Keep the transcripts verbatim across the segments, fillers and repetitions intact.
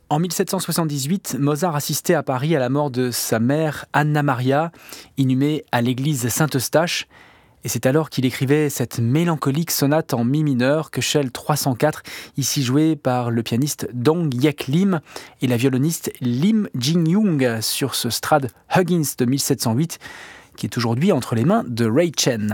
En mille sept cent soixante-dix-huit, Mozart assistait à Paris à la mort de sa mère Anna Maria, inhumée à l'église Saint-Eustache. Et c'est alors qu'il écrivait cette mélancolique sonate en mi mineur, Köchel trois cent quatre, ici jouée par le pianiste Dong Hyek Lim et la violoniste Lim Jin-young sur ce Strad Huggins de mille sept cent huit, qui est aujourd'hui entre les mains de Ray Chen.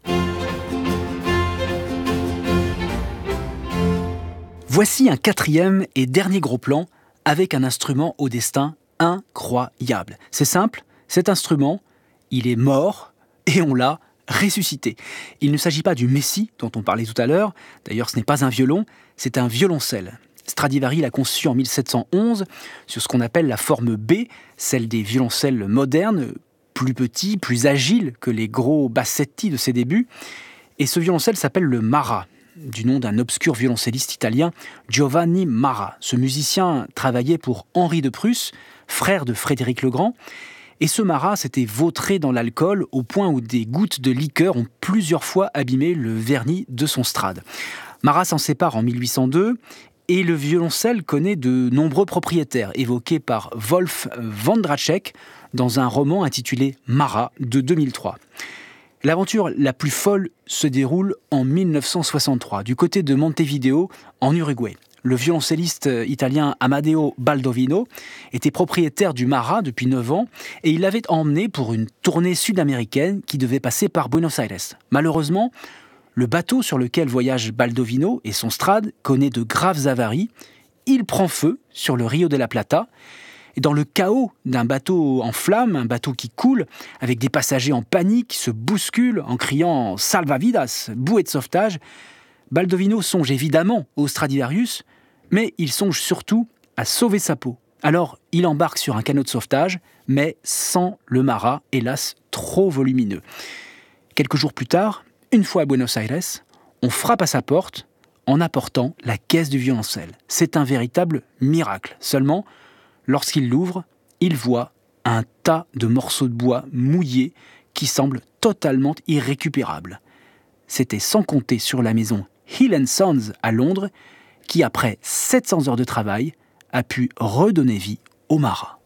Voici un quatrième et dernier gros plan avec un instrument au destin incroyable. C'est simple, cet instrument, il est mort et on l'a ressuscité. Il ne s'agit pas du Messie dont on parlait tout à l'heure, d'ailleurs ce n'est pas un violon, c'est un violoncelle. Stradivari l'a conçu en mille sept cent onze sur ce qu'on appelle la forme B, celle des violoncelles modernes, plus petits, plus agiles que les gros bassetti de ses débuts. Et ce violoncelle s'appelle le Mara, du nom d'un obscur violoncelliste italien, Giovanni Mara. Ce musicien travaillait pour Henri de Prusse, frère de Frédéric le Grand, et ce Mara s'était vautré dans l'alcool au point où des gouttes de liqueur ont plusieurs fois abîmé le vernis de son Strad. Mara s'en sépare en mille huit cent deux et le violoncelle connaît de nombreux propriétaires, évoqués par Wolf Vandracek dans un roman intitulé Mara de deux mille trois. L'aventure la plus folle se déroule en mille neuf cent soixante-trois, du côté de Montevideo, en Uruguay. Le violoncelliste italien Amadeo Baldovino était propriétaire du Mara depuis neuf ans et il l'avait emmené pour une tournée sud-américaine qui devait passer par Buenos Aires. Malheureusement, le bateau sur lequel voyage Baldovino et son Strad connaît de graves avaries. Il prend feu sur le Rio de la Plata. Et dans le chaos d'un bateau en flammes, un bateau qui coule, avec des passagers en panique, qui se bousculent en criant « Salvavidas !» bouée de sauvetage, Baldovino songe évidemment au Stradivarius, mais il songe surtout à sauver sa peau. Alors, il embarque sur un canot de sauvetage, mais sans le Mara, hélas, trop volumineux. Quelques jours plus tard, une fois à Buenos Aires, on frappe à sa porte en apportant la caisse du violoncelle. C'est un véritable miracle. Seulement, lorsqu'il l'ouvre, il voit un tas de morceaux de bois mouillés qui semblent totalement irrécupérables. C'était sans compter sur la maison Hill and Sons à Londres qui, après sept cents heures de travail, a pu redonner vie au Mara.